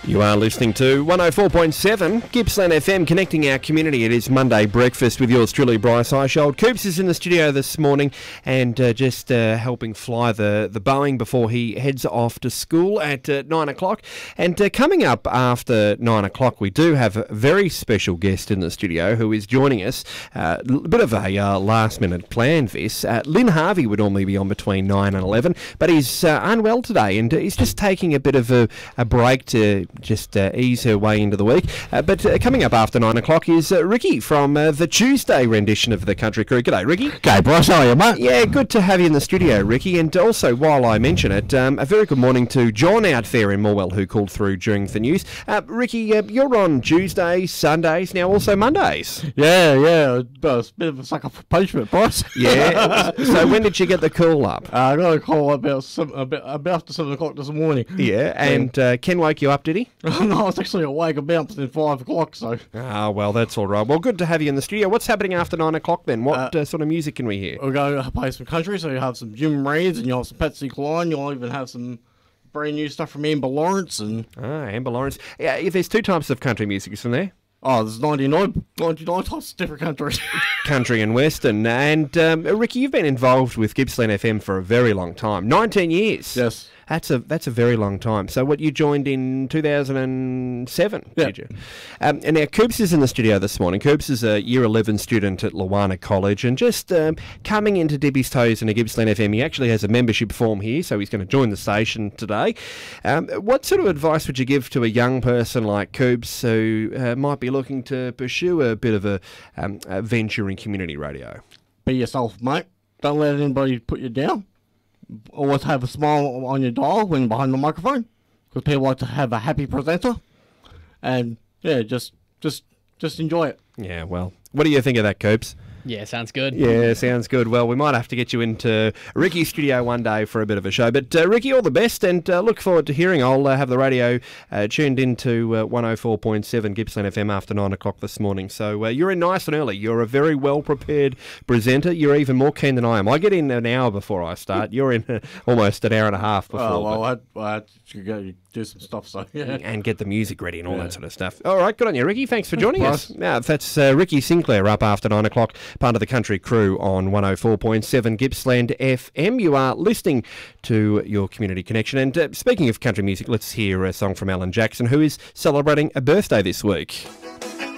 You are listening to 104.7 Gippsland FM, connecting our community. It is Monday breakfast with yours truly, Bryce Eishold. Coops is in the studio this morning and just helping fly the Boeing before he heads off to school at 9 o'clock. And coming up after 9 o'clock, we do have a very special guest in the studio who is joining us. A bit of a last-minute plan, this. Lynn Harvey would normally be on between 9 and 11, but he's unwell today and he's just taking a bit of a break to just ease her way into the week. But coming up after 9 o'clock is Ricky from the Tuesday rendition of the Country Crew. G'day, Ricky. G'day, Bryce. How are you, mate? Yeah, good to have you in the studio, Ricky. And also, while I mention it, a very good morning to John out there in Morwell who called through during the news. Ricky, you're on Tuesdays, Sundays, now also Mondays. Yeah. It's a bit of a sucker for punishment, Bryce. Yeah. So when did you get the call up? I got a call about after 7 o'clock this morning. Yeah, and Ken woke you up, did he? No, I was actually awake about since 5 o'clock, so... Ah, well, that's all right. Well, good to have you in the studio. What's happening after 9 o'clock then? What sort of music can we hear? We're going to play some country, so you have some Jim Reeds, and you'll have some Patsy Cline, you'll even have some brand new stuff from Amber Lawrence, and... Amber Lawrence. Yeah, if there's two types of country music, isn't there? Oh, there's 99 types of different countries. Country and Western. And, Ricky, you've been involved with Gippsland FM for a very long time. 19 years. Yes. That's a very long time. So what, you joined in 2007, did you? And now Coops is in the studio this morning. Coops is a Year 11 student at Lawana College and just coming into Dippy's Toes in a Gippsland FM. He actually has a membership form here, so he's going to join the station today. What sort of advice would you give to a young person like Coops who might be looking to pursue a bit of a venture in community radio? Be yourself, mate. Don't let anybody put you down. Always have a smile on your dial when behind the microphone, because people like to have a happy presenter. And yeah, just enjoy it. Yeah, well, what do you think of that, Coops? Yeah, sounds good. Yeah, sounds good. Well, we might have to get you into Ricky's studio one day for a bit of a show. But Ricky, all the best, and look forward to hearing. I'll have the radio tuned into 104.7 Gippsland FM after 9 o'clock this morning. So you're in nice and early. You're a very well-prepared presenter. You're even more keen than I am. I get in an hour before I start. You're in almost an hour and a half before. Oh, well, I had to go do some stuff, so yeah. And get the music ready and all that sort of stuff. All right, good on you, Ricky. Thanks for joining us. Now, that's Ricky Sinclair up after 9 o'clock, part of the Country Crew on 104.7 Gippsland FM. You are listening to your community connection. And speaking of country music, let's hear a song from Alan Jackson, who is celebrating a birthday this week.